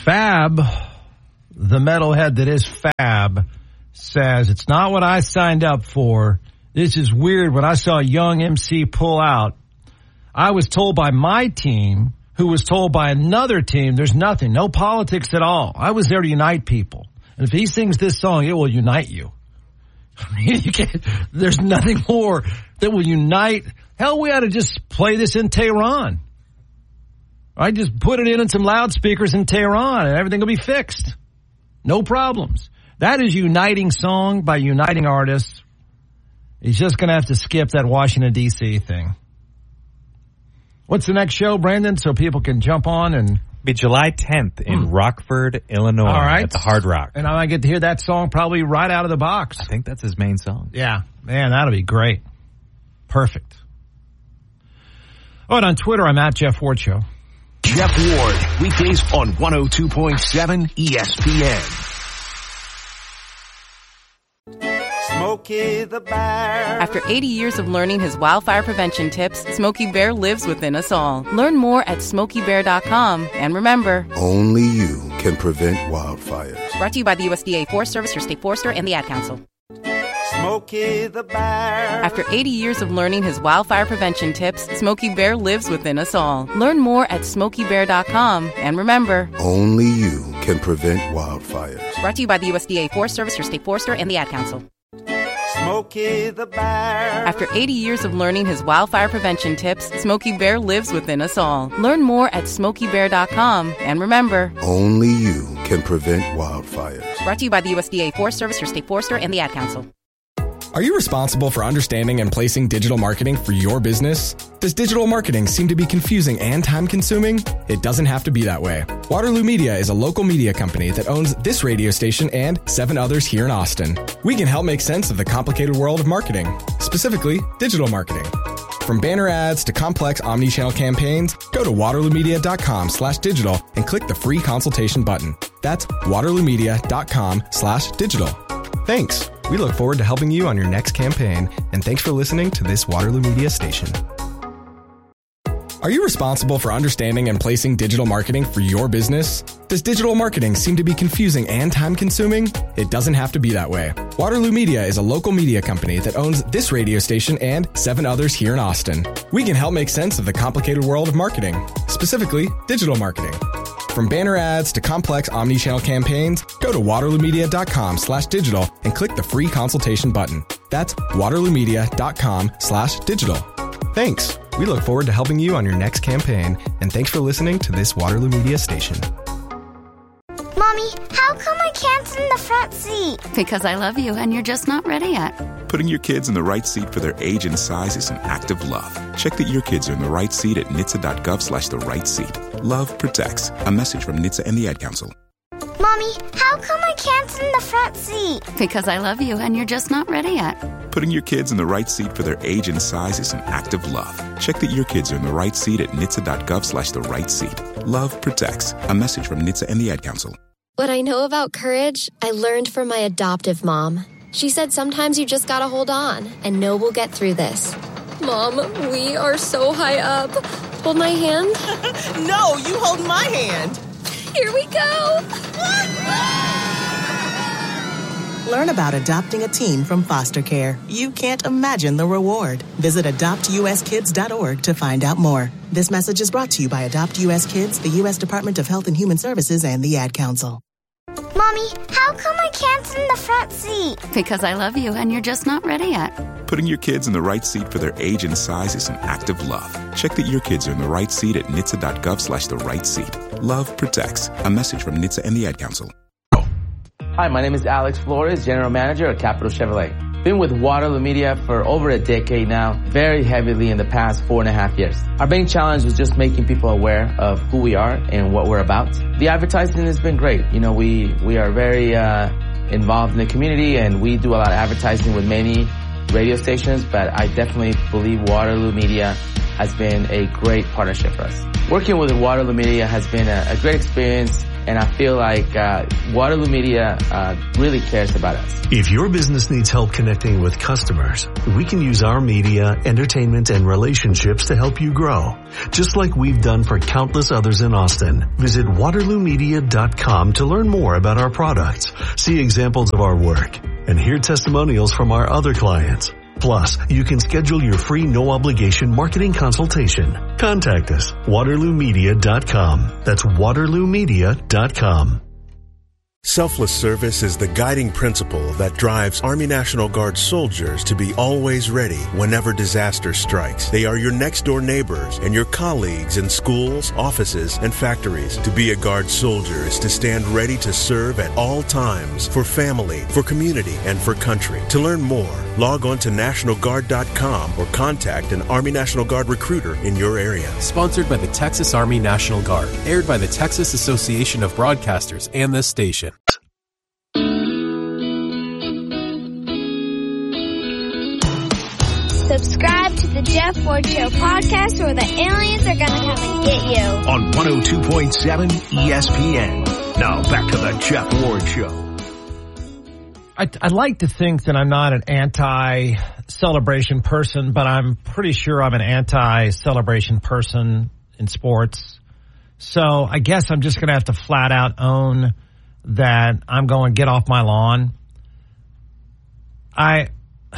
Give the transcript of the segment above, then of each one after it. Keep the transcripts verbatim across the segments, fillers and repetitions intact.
Fab, the metalhead that is Fab, says, it's not what I signed up for. This is weird. When I saw a young M C pull out, I was told by my team, who was told by another team, there's nothing, no politics at all. I was there to unite people. And if he sings this song, it will unite you. I mean, you can't, there's nothing more that will unite. Hell, we ought to just play this in Tehran. I just put it in in some loudspeakers in Tehran and everything will be fixed. No problems. That is uniting song by uniting artists. He's just going to have to skip that Washington, D C thing. What's the next show, Brandon, so people can jump on and... Be July tenth in mm. Rockford, Illinois, All right. at the Hard Rock. And I get to hear that song probably right out of the box. I think that's his main song. Yeah. Man, that'll be great. Perfect. Oh, and on Twitter, I'm at Jeff Ward Show. Jeff Ward, weekdays on one oh two point seven E S P N. Smokey the Bear. After eighty years of learning his wildfire prevention tips, Smokey Bear lives within us all. Learn more at smokey bear dot com. And remember, only you can prevent wildfires. Brought to you by the U S D A Forest Service, your state forester, and the Ad Council. Smokey the Bear. After eighty years of learning his wildfire prevention tips, Smokey Bear lives within us all. Learn more at smokey bear dot com. And remember, only you can prevent wildfires. Brought to you by the U S D A Forest Service, your state forester, and the Ad Council. Smokey the Bear. After eighty years of learning his wildfire prevention tips, Smokey Bear lives within us all. Learn more at smokey bear dot com. And remember, only you can prevent wildfires. Brought to you by the U S D A Forest Service, your state forester, and the Ad Council. Are you responsible for understanding and placing digital marketing for your business? Does digital marketing seem to be confusing and time-consuming? It doesn't have to be that way. Waterloo Media is a local media company that owns this radio station and seven others here in Austin. We can help make sense of the complicated world of marketing, specifically digital marketing. From banner ads to complex omni-channel campaigns, go to waterloo media dot com slash digital and click the free consultation button. That's waterloo media dot com slash digital. Thanks. We look forward to helping you on your next campaign, and thanks for listening to this Waterloo Media station. Are you responsible for understanding and placing digital marketing for your business? Does digital marketing seem to be confusing and time-consuming? It doesn't have to be that way. Waterloo Media is a local media company that owns this radio station and seven others here in Austin. We can help make sense of the complicated world of marketing, specifically digital marketing. From banner ads to complex omni-channel campaigns, go to waterloo media dot com slash digital and click the free consultation button. That's waterloo media dot com slash digital. Thanks. We look forward to helping you on your next campaign, and thanks for listening to this Waterloo Media station. Mommy, how come I can't sit in the front seat? Because I love you and you're just not ready yet. Putting your kids in the right seat for their age and size is an act of love. Check that your kids are in the right seat at N H T S A dot gov slash the right seat. Love protects. A message from N H T S A and the Ad Council. Mommy, how come I can't sit in the front seat? Because I love you and you're just not ready yet. Putting your kids in the right seat for their age and size is an act of love. Check that your kids are in the right seat at N H T S A dot gov slash the right seat. Love protects. A message from N H T S A and the Ad Council. What I know about courage, I learned from my adoptive mom. She said sometimes you just gotta hold on and know we'll get through this. Mom, we are so high up. Hold my hand. No, you hold my hand. Here we go. Learn about adopting a teen from foster care. You can't imagine the reward. Visit adopt u s kids dot org to find out more. This message is brought to you by Adopt U S Kids, the U S Department of Health and Human Services, and the Ad Council. Mommy, how come I can't sit in the front seat? Because I love you and you're just not ready yet. Putting your kids in the right seat for their age and size is an act of love. Check that your kids are in the right seat at N H T S A dot gov slash the right seat. Love protects. A message from N H T S A and the Ad Council. Hi, my name is Alex Flores, General Manager at Capital Chevrolet. Been with Waterloo Media for over a decade now, very heavily in the past four and a half years. Our main challenge was just making people aware of who we are and what we're about. The advertising has been great. You know, we, we are very uh, involved in the community, and we do a lot of advertising with many radio stations, but I definitely believe Waterloo Media has been a great partnership for us. Working with Waterloo Media has been a, a great experience, And I feel like uh, Waterloo Media uh, really cares about us. If your business needs help connecting with customers, we can use our media, entertainment, and relationships to help you grow. Just like we've done for countless others in Austin. Visit waterloo media dot com to learn more about our products, see examples of our work, and hear testimonials from our other clients. Plus, you can schedule your free no-obligation marketing consultation. Contact us, waterloo media dot com. That's waterloo media dot com. Selfless service is the guiding principle that drives Army National Guard soldiers to be always ready whenever disaster strikes. They are your next-door neighbors and your colleagues in schools, offices, and factories. To be a Guard soldier is to stand ready to serve at all times for family, for community, and for country. To learn more, log on to national guard dot com or contact an Army National Guard recruiter in your area. Sponsored by the Texas Army National Guard. Aired by the Texas Association of Broadcasters and this station. Subscribe to the Jeff Ward Show podcast or the aliens are going to come and get you. On one oh two point seven E S P N. Now back to the Jeff Ward Show. I, I like to think that I'm not an anti-celebration person, but I'm pretty sure I'm an anti-celebration person in sports. So I guess I'm just going to have to flat out own that I'm going to get off my lawn. I...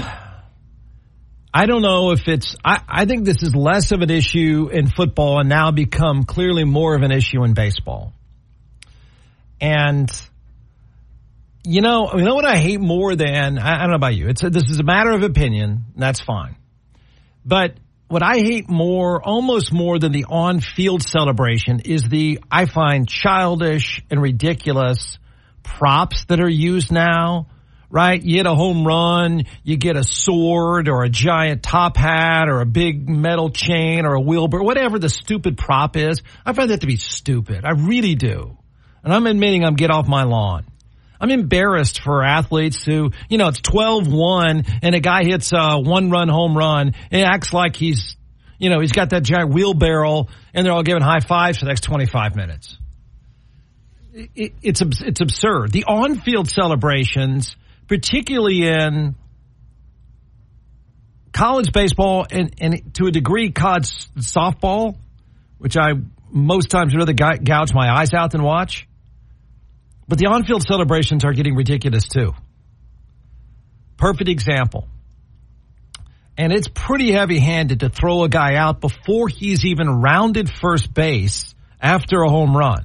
I don't know if it's, I, I think this is less of an issue in football and now become clearly more of an issue in baseball. And, you know, you know what I hate more than, I, I don't know about you, it's a, this is a matter of opinion, and that's fine. But what I hate more, almost more than the on-field celebration is the, I find, childish and ridiculous props that are used now. Right? You hit a home run, you get a sword or a giant top hat or a big metal chain or a wheelbarrow, whatever the stupid prop is. I find that to be stupid. I really do. And I'm admitting I'm get off my lawn. I'm embarrassed for athletes who, you know, it's twelve one and a guy hits a one-run home run and acts like he's, you know, he's got that giant wheelbarrow and they're all giving high fives for the next twenty-five minutes. It, it's, it's absurd. The on-field celebrations, particularly in college baseball and, and to a degree college softball, which I most times would rather gouge my eyes out than watch. But the on-field celebrations are getting ridiculous too. Perfect example. And it's pretty heavy-handed to throw a guy out before he's even rounded first base after a home run.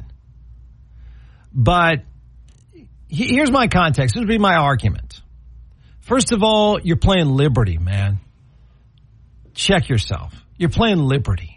But here's my context. This would be my argument. First of all, you're playing Liberty, man. Check yourself. You're playing Liberty.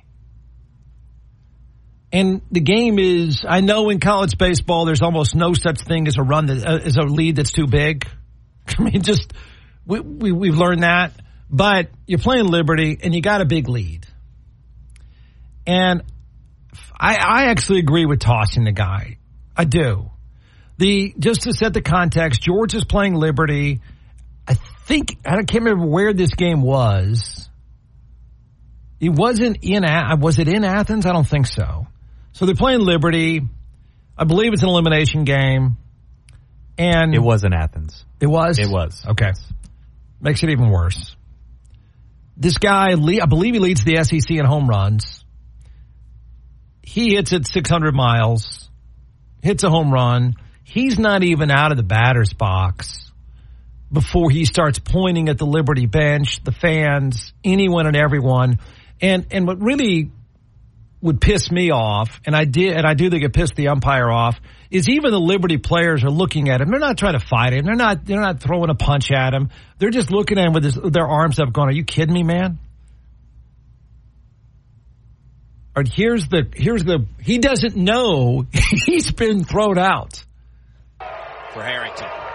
And the game is, I know in college baseball there's almost no such thing as a run that, uh, as a lead that's too big. I mean, just, we, we, we've learned that. But you're playing Liberty and you got a big lead. And I, I actually agree with tossing the guy. I do. The just to set the context, George is playing Liberty. I think I can't remember where this game was. It wasn't in. Was it in Athens? I don't think so. So they're playing Liberty. I believe it's an elimination game. And it was in Athens. It was. It was. Okay, makes it even worse. This guy, I believe, he leads the S E C in home runs. He hits it six hundred miles. Hits a home run. He's not even out of the batter's box before he starts pointing at the Liberty bench, the fans, anyone and everyone. And and what really would piss me off, and I did, and I do think it pissed the umpire off, is even the Liberty players are looking at him. They're not trying to fight him. They're not. They're not throwing a punch at him. They're just looking at him with his, their arms up, going, "Are you kidding me, man?" Or here's the here's the he doesn't know he's been thrown out. For Harrington.